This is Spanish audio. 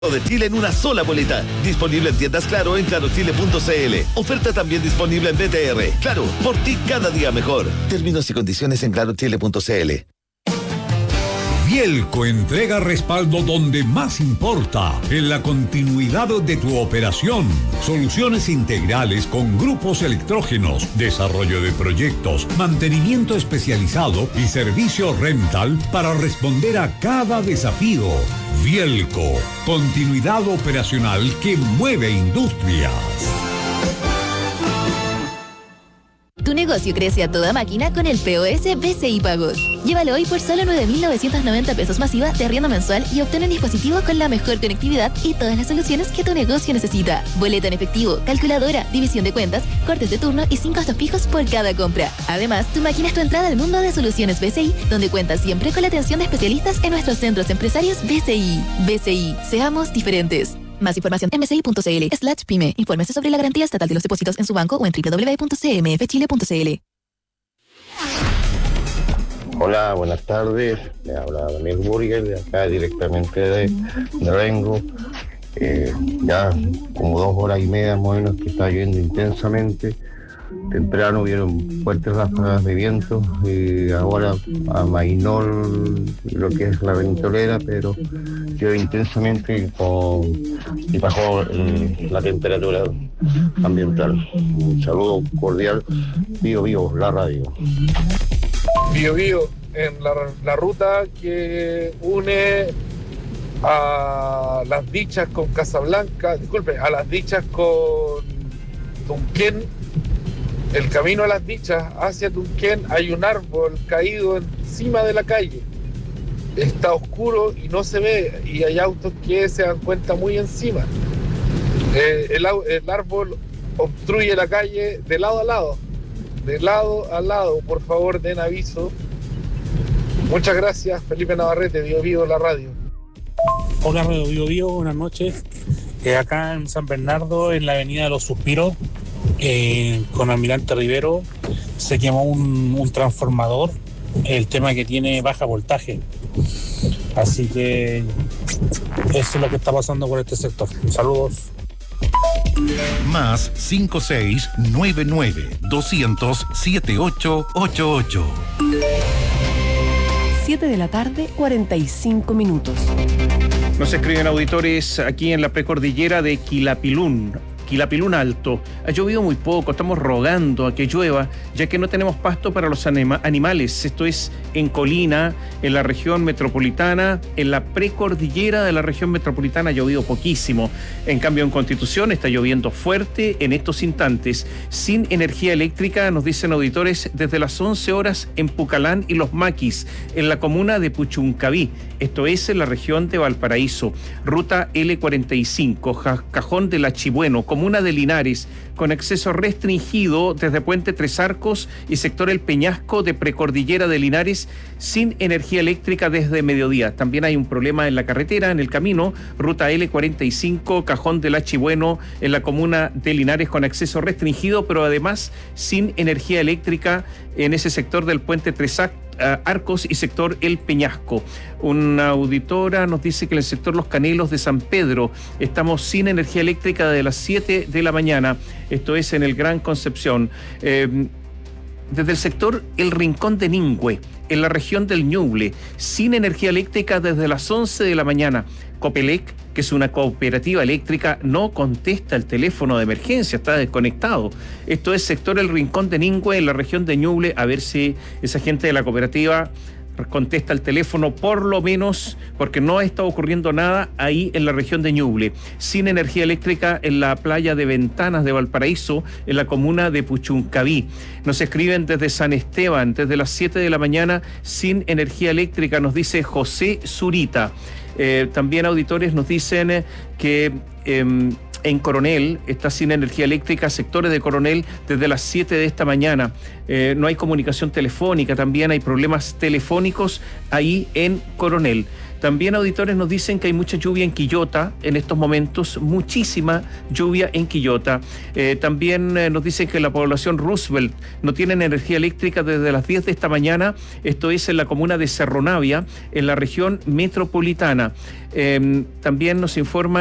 de Chile en una sola boleta. Disponible en tiendas Claro en clarochile.cl. Oferta también disponible en BTR. Claro, por ti cada día mejor. Términos y condiciones en clarochile.cl. Bielco entrega respaldo donde más importa, en la continuidad de tu operación. Soluciones integrales con grupos electrógenos, desarrollo de proyectos, mantenimiento especializado y servicio rental para responder a cada desafío. Bielco, continuidad operacional que mueve industrias. Tu negocio crece a toda máquina con el POS BCI Pagos. Llévalo hoy por solo 9.990 pesos masiva de arriendo mensual y obtén un dispositivo con la mejor conectividad y todas las soluciones que tu negocio necesita. Boleto en efectivo, calculadora, división de cuentas, cortes de turno y 5 gastos fijos por cada compra. Además, tu máquina es tu entrada al mundo de soluciones BCI, donde cuentas siempre con la atención de especialistas en nuestros centros empresarios BCI. BCI, seamos diferentes. Más información en bci.cl/pyme. Infórmese sobre la garantía estatal de los depósitos en su banco o en www.cmfchile.cl. Hola, buenas tardes. Me habla Daniel Burger, de acá directamente de Rengo. Ya como 2 horas y media más o menos que está lloviendo intensamente. Temprano vieron fuertes ráfagas de viento y ahora amainó lo que es la ventolera, pero llueve intensamente y bajó la temperatura ambiental. Un saludo cordial, Bio Bio, la radio. Bio Bio, en la ruta que une a Las Dichas con Casablanca, a Las Dichas con Tunquén. El camino a Las Dichas hacia Tunquén hay un árbol caído encima de la calle. Está oscuro y no se ve, y hay autos que se dan cuenta muy encima. El árbol obstruye la calle de lado a lado. De lado a lado, por favor, den aviso. Muchas gracias, Felipe Navarrete, Bio Bio, la radio. Hola, Radio Bio Bio, buenas noches. Acá en San Bernardo, en la avenida de los Suspiros, con Almirante Rivero, se quemó un transformador, el tema que tiene baja voltaje. Así que eso es lo que está pasando con este sector. Saludos. Más 5699-200-7888. 7 de la tarde, 45 minutos. Nos escriben auditores aquí en la precordillera de Quilapilún Alto. Ha llovido muy poco, estamos rogando a que llueva, ya que no tenemos pasto para los animales. Esto es en Colina, en la región metropolitana, en la precordillera de la región metropolitana ha llovido poquísimo. En cambio, en Constitución está lloviendo fuerte en estos instantes. Sin energía eléctrica, nos dicen auditores, desde las 11 horas en Pucalán y Los Maquis, en la comuna de Puchuncaví. Esto es en la región de Valparaíso. Ruta L45, Cajón del Achibueno, comuna de Linares, con acceso restringido desde Puente Tres Arcos y sector El Peñasco de precordillera de Linares, sin energía eléctrica desde mediodía. También hay un problema en la carretera, en el camino, ruta L45, Cajón del Achibueno, en la comuna de Linares, con acceso restringido, pero además sin energía eléctrica en ese sector del Puente Tres Arcos y sector El Peñasco. Una auditora nos dice que en el sector Los Canelos de San Pedro estamos sin energía eléctrica desde las 7 de la mañana. Esto es en el Gran Concepción. Desde el sector El Rincón de Ningüe, en la región del Ñuble, sin energía eléctrica desde las 11 de la mañana. Copelec, que es una cooperativa eléctrica, no contesta el teléfono de emergencia, está desconectado. Esto es sector El Rincón de Ningüe, en la región de Ñuble, a ver si esa gente de la cooperativa contesta el teléfono, por lo menos, porque no ha estado ocurriendo nada ahí en la región de Ñuble. Sin energía eléctrica en la playa de Ventanas de Valparaíso, en la comuna de Puchuncaví. Nos escriben desde San Esteban, desde las 7 de la mañana, sin energía eléctrica, nos dice José Zurita. También auditores nos dicen que en Coronel está sin energía eléctrica, sectores de Coronel desde las 7 de esta mañana. No hay comunicación telefónica, también hay problemas telefónicos ahí en Coronel. También auditores nos dicen que hay mucha lluvia en Quillota en estos momentos, muchísima lluvia en Quillota. También nos dicen que la población Roosevelt no tiene energía eléctrica desde las 10 de esta mañana, esto es en la comuna de Cerro Navia, en la región metropolitana. También nos informa